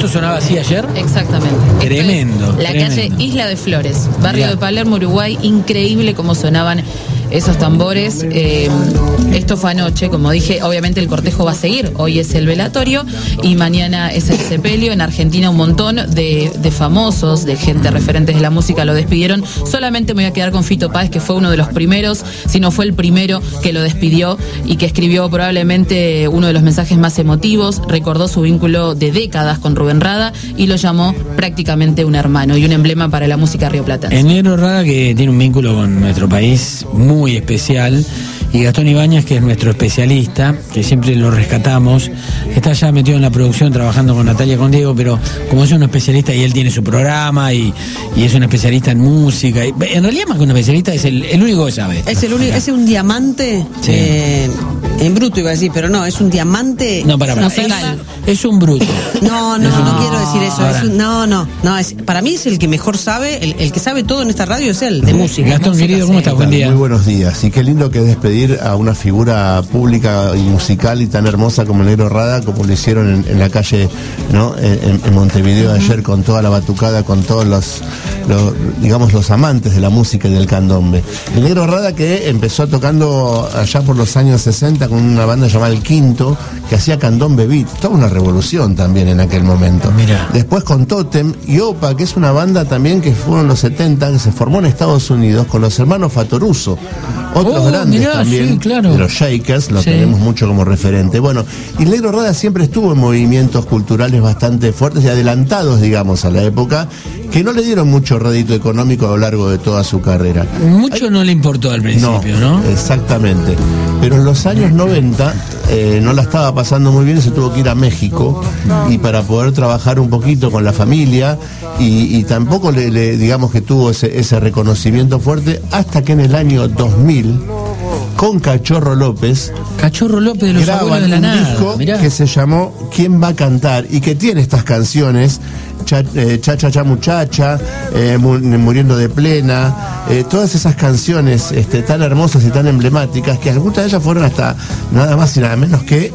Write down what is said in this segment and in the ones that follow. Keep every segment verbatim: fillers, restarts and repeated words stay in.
¿Esto sonaba así ayer? Exactamente. Tremendo. Esto es la tremendo. calle Isla de Flores, barrio Mirá. de Palermo, Uruguay. Increíble cómo sonaban esos tambores. Eh, esto fue anoche, como dije, obviamente el cortejo va a seguir. Hoy es el velatorio y mañana es el sepelio. En Argentina un montón de, de famosos, de gente referentes de la música lo despidieron. Solamente me voy a quedar con Fito Páez, que fue uno de los primeros, si no fue el primero que lo despidió y que escribió probablemente uno de los mensajes más emotivos. Recordó su vínculo de décadas con Rubén Rada y lo llamó prácticamente un hermano y un emblema para la música rioplatense. El Negro Rada, que tiene un vínculo con nuestro país muy muy especial, y Gastón Ibáñez, que es nuestro especialista, que siempre lo rescatamos, está ya metido en la producción trabajando con Natalia, con Diego, pero como es un especialista y él tiene su programa y, y es un especialista en música, y, en realidad más que un especialista es el, el único que sabe. Es el único, es un diamante, Sí. eh, en bruto iba a decir, pero no, es un diamante. No, para, para. Es, Nacional. es un bruto. No, no, no quiero decir eso. Ahora. Es un- no, no, no. Es, para mí es el que mejor sabe, el, el que sabe todo en esta radio es él, de música. Gastón, Música, querido, ¿cómo sí. estás? Buen día. Muy buenos días. Y qué lindo que es despedir a una figura pública y musical y tan hermosa como el Negro Rada, como lo hicieron en, en la calle, ¿no? En, en Montevideo ayer, con toda la batucada, con todos los, los, digamos, los amantes de la música y del candombe. El Negro Rada, que empezó tocando allá por los años sesenta con una banda llamada El Quinto, que hacía candombe beat, toda una revolución también en aquel momento. Mirá. Después con Totem y Opa, que es una banda también que fue en los setenta, que se formó en Estados Unidos con los hermanos Fatoruso, otros Oh, grandes mirá, también, sí, claro. de los Shakers, los Sí. tenemos mucho como referente. Bueno, y Negro Rada siempre estuvo en movimientos culturales bastante fuertes y adelantados, digamos, a la época, que no le dieron mucho rédito económico a lo largo de toda su carrera. Mucho no le importó al principio, ¿no? Exactamente. Pero en los años noventa eh, no la estaba pasando muy bien y se tuvo que ir a México, y para poder trabajar un poquito con la familia, y, y tampoco le, le- digamos que tuvo ese, ese reconocimiento fuerte, hasta que en el año dos mil, con Cachorro López, Cachorro López de los abuelos graban de la un nada. disco Mirá. que se llamó ¿Quién va a cantar? Y que tiene estas canciones, Cha eh, Cha, Cha, Cha Muchacha, eh, Mu- Muriendo de Plena, eh, todas esas canciones este, tan hermosas y tan emblemáticas, que algunas de ellas fueron hasta nada más y nada menos que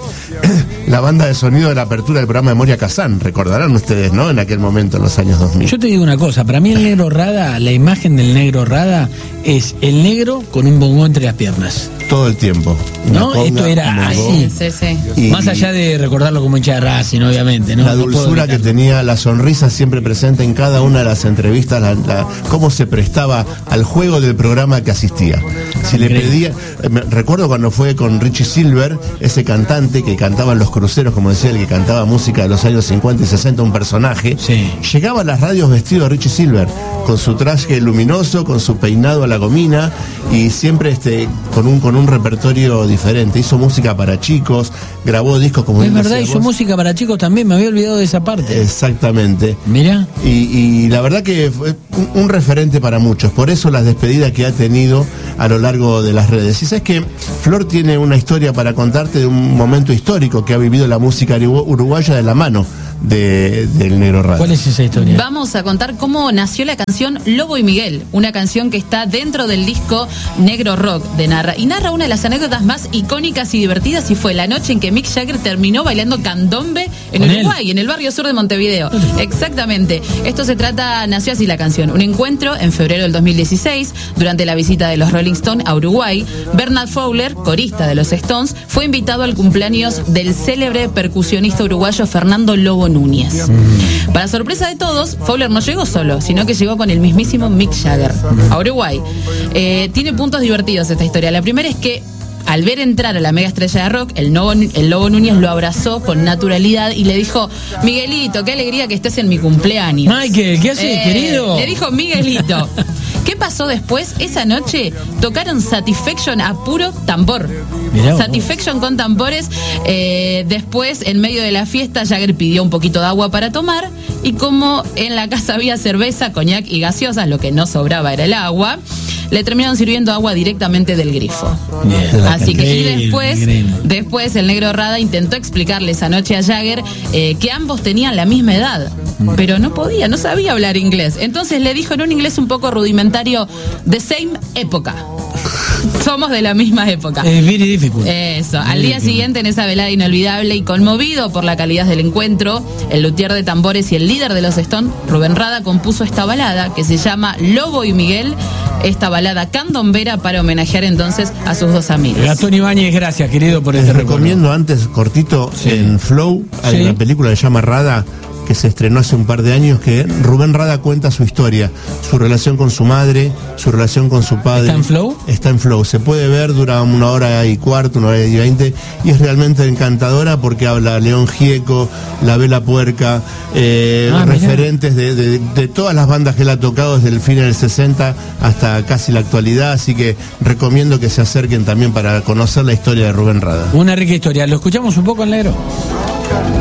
la banda de sonido de la apertura del programa de Moria Kazán, recordarán ustedes, ¿no? En aquel momento, en los años dos mil. Yo te digo una cosa, para mí el Negro Rada, la imagen del Negro Rada es el negro con un bongo entre las piernas. Todo el tiempo. ¿No? Una conga, Esto era un bongo. así. Sí, sí. Y- Más allá de recordarlo como hincha de Racing, obviamente, ¿no? La No puedo dulzura que evitarlo. tenía, la sonrisa siempre presente en cada una de las entrevistas, la- la- cómo se prestaba al juego del programa que asistía. Si le Increíble. pedía, eh, me- recuerdo cuando fue con Richie Silver, ese cantante que cantaba en los cruceros, como decía el que cantaba música de los años cincuenta y sesenta, un personaje, Sí. llegaba a las radios vestido de Richie Silver, con su traje luminoso, con su peinado a la gomina, y siempre este, con un, con un repertorio diferente. Hizo música para chicos, grabó discos como Es bien verdad, decía hizo vos. música para chicos también, me había olvidado de esa parte. Exactamente. Mirá. Y, y la verdad que fue un, un referente para muchos, por eso las despedidas que ha tenido a lo largo de las redes. Y sabes que Flor tiene una historia para contarte de un momento histórico que ha vivido la música urugu- uruguaya de la mano de, del Negro Rada. ¿Cuál es esa historia? Vamos a contar cómo nació la canción Lobo y Miguel, una canción que está dentro del disco Negro Rock de Narra. Y narra una de las anécdotas más icónicas y divertidas, y fue la noche en que Mick Jagger terminó bailando candombe en ¿Con Uruguay, él? en el barrio sur de Montevideo. Exactamente. Esto se trata, nació así la canción. Un encuentro en febrero del dos mil dieciséis, durante la visita de los Rolling Stones a Uruguay. Bernard Fowler, corista de los Stones, fue invitado al cumpleaños del célebre percusionista uruguayo Fernando Lobo Núñez. Para sorpresa de todos, Fowler no llegó solo, sino que llegó con el mismísimo Mick Jagger a Uruguay. Eh, tiene puntos divertidos esta historia. La primera es que al ver entrar a la mega estrella de rock, el, Lobo, el Lobo Núñez lo abrazó con naturalidad y le dijo: Miguelito, qué alegría que estés en mi cumpleaños. Michael, ¿qué haces, Eh, querido? Le dijo Miguelito. ¿Qué pasó después? Esa noche tocaron Satisfaction a puro tambor. Mirá vos. Satisfaction con tambores. Eh, después, en medio de la fiesta, Jagger pidió un poquito de agua para tomar, y como en la casa había cerveza, coñac y gaseosas, lo que no sobraba era el agua, le terminaron sirviendo agua directamente del grifo. Bien. Así que y Increíble, después, increíble. después el Negro Rada intentó explicarle esa noche a Jagger eh, que ambos tenían la misma edad, pero no podía, no sabía hablar inglés. Entonces le dijo en un inglés un poco rudimentario: the same época. somos de la misma época. Es very difficult. Eso. Al día siguiente, en esa velada inolvidable y conmovido por la calidad del encuentro, el luthier de tambores y el líder de los Stones, Rubén Rada, compuso esta balada que se llama Lobo y Miguel, esta balada candombera para homenajear entonces a sus dos amigos. Gastón Ibáñez, gracias, querido, por Les este recomiendo antes, cortito, Sí. en Flow, hay Sí. una película que se llama Rada, que se estrenó hace un par de años, que Rubén Rada cuenta su historia, su relación con su madre, su relación con su padre. ¿Está en Flow? Está en Flow, se puede ver, dura una hora y cuarto, una hora y veinte, y es realmente encantadora porque habla León Gieco, La Vela Puerca, eh, Ah, referentes de, de, de todas las bandas que él ha tocado desde el fin del sesenta hasta casi la actualidad, así que recomiendo que se acerquen también para conocer la historia de Rubén Rada. Una rica historia. ¿Lo escuchamos un poco, Negro?